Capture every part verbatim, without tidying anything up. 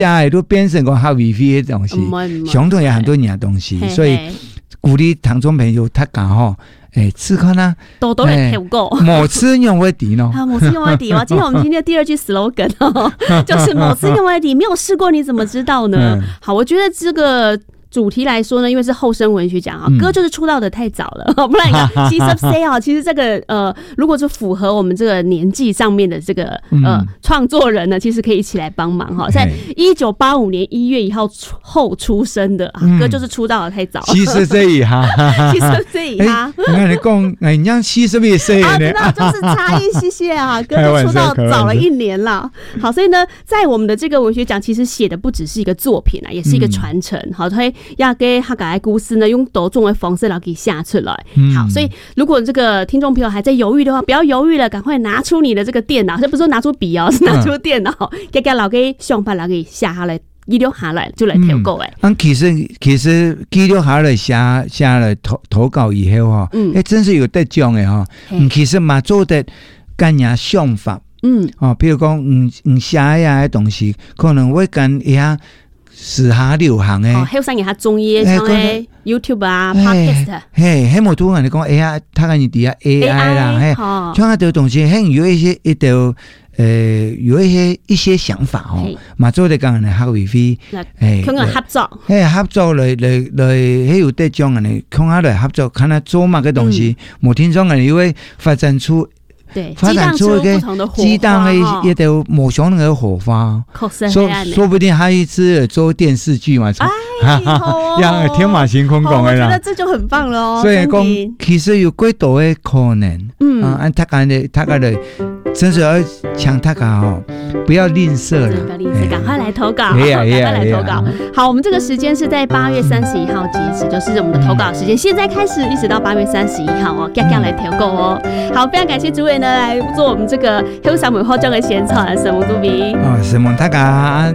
家都变成个哈维菲的东西，相同有很多样东西，所以鼓励听众朋友他讲吼。哎，吃看呢， 多多来挑购， 某吃用为敌呢。 啊，某吃用为敌哇！今天我们今天的第二句 slogan 哦，就是某吃用为敌，没有试过你怎么知道呢？嗯、好，我觉得这个。主题来说呢，因为是后生文学奖啊，歌就是出道的太早了，不然你看 ，C S C 啊，其实这个呃，如果是符合我们这个年纪上面的这个呃创作人呢，其实可以一起来帮忙哈。在一九八五年一月一号后出生的啊，歌就是出道的太早了。 七十岁以下， 七十岁以下。 你看你讲，哎，你像七十岁啊，知道就是差一些些啊，歌就出道早了一年了。好，所以呢，在我们的这个文学奖，其实写的不只是一个作品啊，也是一个传承。好，所以。要给他改故事呢，用多种的方式来给下出来。嗯、好，所以如果这个听众朋友还在犹豫的话，不要犹豫了，赶快拿出你的这个电脑，这不是说拿出笔哦，是拿出电脑，给给老给想法来给下下来，记录下来就来投稿哎。 嗯，其实其实记录下来写写了投投稿以后哈，嗯，哎，真是有得奖的哈。嗯，其实嘛做得干呀想法，嗯，哦，比如讲，嗯嗯写呀的东西，可能会跟一下。时下流行的， 哦，还有上也下综艺，像诶 YouTube 啊 ，Podcast， 嘿，嘿，冇多人你讲 A I， 他跟你底下 A I 啦，嘿，像那啲东西，嘿，有一些一条，呃，有一些一些想法哦，嘛做得跟人哋合肥， 诶，跟人合作， 嘿，合作嚟嚟嚟，嘿有得將人哋共下嚟合作，看下做乜嘅東西，冇聽講人哋會發展出。 对， 发展出一个激荡的一条某种的火花，说说不定还一次做电视剧嘛，让天马行空讲的啦。 我觉得这就很棒了哦。 所以讲，其实有几多的可能，嗯，啊，他讲的，他讲的，真是要抢他讲哦，不要吝啬了， 不要吝啬，赶快来投稿，赶快来投稿。好，我们这个时间是在八月三十一号截止，就是我们的投稿时间，现在开始一直到八月三十一号哦，赶赶来投稿哦。好，非常感谢诸位。来做我们这个后山文化奖的宣传，沈蒙主笔哦，沈蒙大家。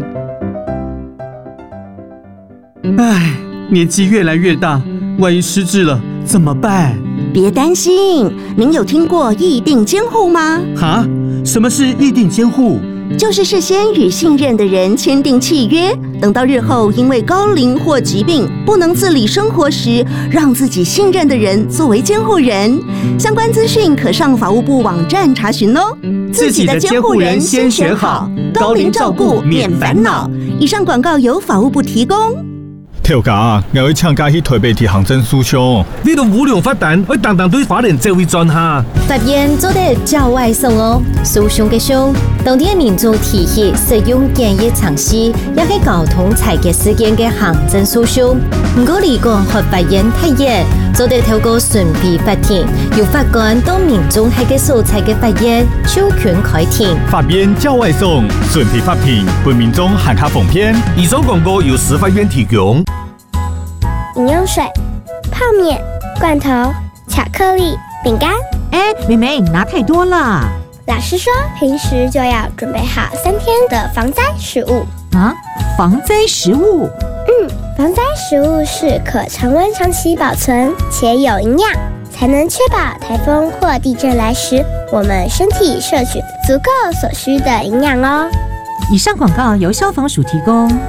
唉，年纪越来越大，万一失智了怎么办？ 别担心，您有听过议定监护吗？ 哈，什么是议定监护？ 就是事先与信任的人签订契约，等到日后因为高龄或疾病不能自理生活时，让自己信任的人作为监护人。相关资讯可上法务部网站查询哦。 自己的监护人先选好，高龄照顾免烦恼。 以上广告由法务部提供。 跳架，我去参加去台北提行政诉讼。 你都无良发蛋，我当当对法院这位专下。 法院做得较外送哦，诉讼嘅凶，当地民众提起使用检疫尝试，也係交通裁决事件嘅行政诉讼。不過如果和法院太嚴，做得透過順避法庭，由法官到民眾喺嘅所在嘅法院授權開庭。 法院較外送，順避法庭，本民眾限卡奉騙。 以上廣告由司法院提供。 飲用水、泡面、罐頭、巧克力、餅乾。 哎，妹妹，你拿太多了。 老師說，平時就要準備好三天的防災食物。 啊，防災食物？ 嗯，防災食物是可常溫長期保存且有營養，才能確保颱風或地震來時，我們身體攝取足夠所需的營養哦。 以上廣告由消防署提供。